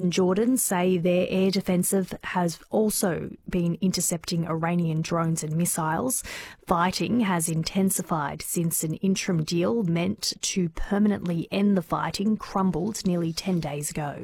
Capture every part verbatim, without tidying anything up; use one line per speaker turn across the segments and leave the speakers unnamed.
and Jordan say their air defensive has also been intercepting Iranian drones and missiles. Fighting has intensified since an interim deal meant to permanently end the fighting crumbled nearly ten days ago.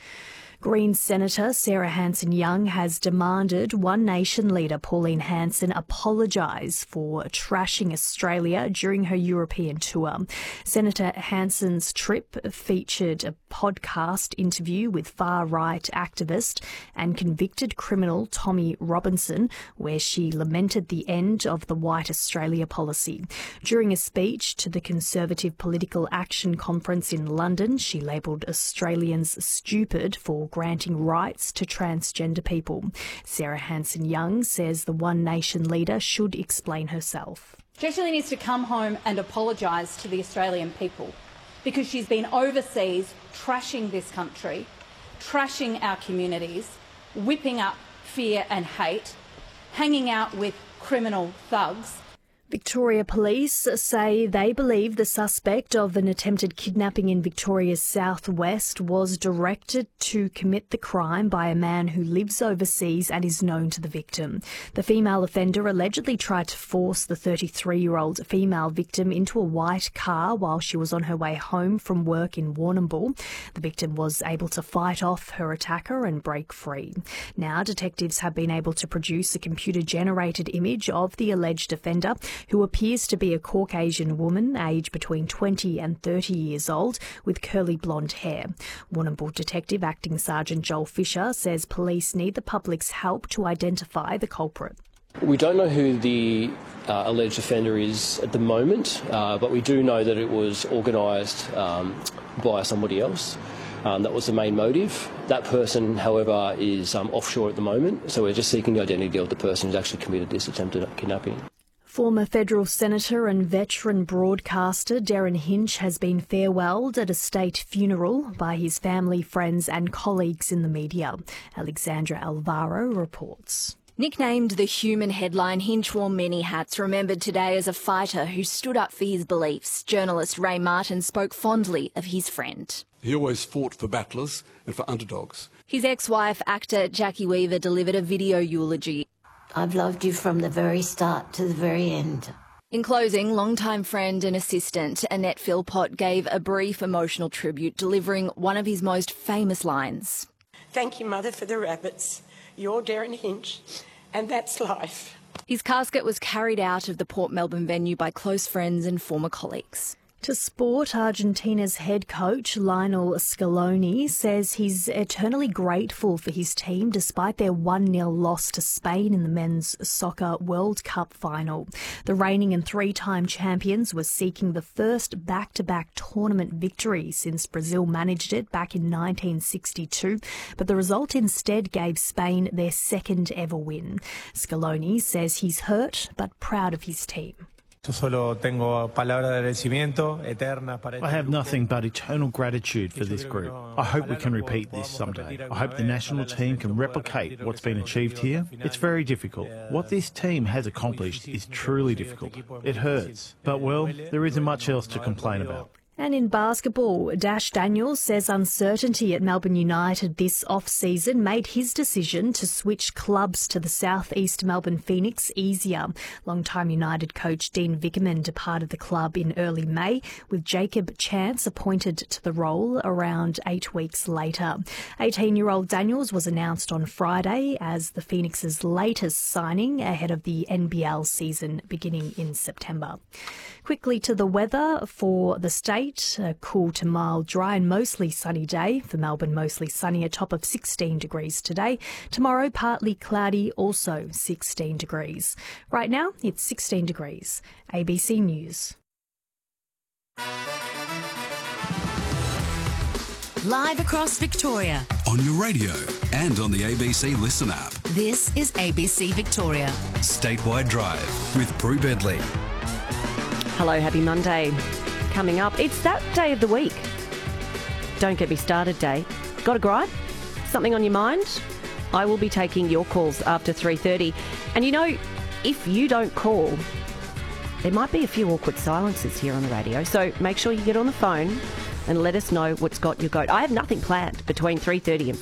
Greens Senator Sarah Hanson-Young has demanded One Nation leader Pauline Hanson apologise for trashing Australia during her European tour. Senator Hanson's trip featured a podcast interview with far-right activist and convicted criminal Tommy Robinson, where she lamented the end of the White Australia policy. During a speech to the Conservative Political Action Conference in London, she labelled Australians stupid for granting rights to transgender people. Sarah Hanson-Young says the One Nation leader should explain herself.
She actually needs to come home and apologise to the Australian people because she's been overseas trashing this country, trashing our communities, whipping up fear and hate, hanging out with criminal thugs.
Victoria Police say they believe the suspect of an attempted kidnapping in Victoria's southwest was directed to commit the crime by a man who lives overseas and is known to the victim. The female offender allegedly tried to force the thirty-three-year-old female victim into a white car while she was on her way home from work in Warrnambool. The victim was able to fight off her attacker and break free. Now, detectives have been able to produce a computer-generated image of the alleged offender, who appears to be a Caucasian woman aged between twenty and thirty years old with curly blonde hair. Warrnambool Detective Acting Sergeant Joel Fisher says police need the public's help to identify the culprit.
We don't know who the uh, alleged offender is at the moment, uh, but we do know that it was organised um, by somebody else. Um, that was the main motive. That person, however, is um, offshore at the moment, so we're just seeking the identity of the person who's actually committed this attempted kidnapping.
Former federal senator and veteran broadcaster Derryn Hinch has been farewelled at a state funeral by his family, friends and colleagues in the media. Alexandra Alvaro reports.
Nicknamed the human headline, Hinch wore many hats, remembered today as a fighter who stood up for his beliefs. Journalist Ray Martin spoke fondly of his friend.
He always fought for battlers and for underdogs.
His ex-wife, actor Jackie Weaver, delivered a video eulogy.
I've loved you from the very start to the very end.
In closing, longtime friend and assistant Annette Philpott gave a brief emotional tribute, delivering one of his most famous lines.
Thank you, Mother, for the rabbits. You're Derryn Hinch, and that's life.
His casket was carried out of the Port Melbourne venue by close friends and former colleagues.
To sport, Argentina's head coach Lionel Scaloni says he's eternally grateful for his team despite their one nil loss to Spain in the Men's Soccer World Cup final. The reigning and three-time champions were seeking the first back-to-back tournament victory since Brazil managed it back in nineteen sixty-two, but the result instead gave Spain their second ever win. Scaloni says he's hurt but proud of his team.
I have nothing but eternal gratitude for this group. I hope we can repeat this someday. I hope the national team can replicate what's been achieved here. It's very difficult. What this team has accomplished is truly difficult. It hurts. But, well, there isn't much else to complain about.
And in basketball, Dash Daniels says uncertainty at Melbourne United this off-season made his decision to switch clubs to the South East Melbourne Phoenix easier. Longtime United coach Dean Vickerman departed the club in early May, with Jacob Chance appointed to the role around eight weeks later. eighteen-year-old Daniels was announced on Friday as the Phoenix's latest signing ahead of the N B L season beginning in September. Quickly to the weather for the state. A cool to mild, dry and mostly sunny day. For Melbourne, mostly sunny, a top of sixteen degrees today. Tomorrow, partly cloudy, also sixteen degrees. Right now, it's sixteen degrees. A B C News.
Live across Victoria.
On your radio and on the A B C Listen app.
This is A B C Victoria.
Statewide Drive with Prue Bedley.
Hello, happy Monday. Coming up, it's that day of the week. Don't get me started day. Got a gripe? Something on your mind? I will be taking your calls after three thirty. And you know, if you don't call, there might be a few awkward silences here on the radio. So make sure you get on the phone and let us know what's got your goat. I have nothing planned between three thirty and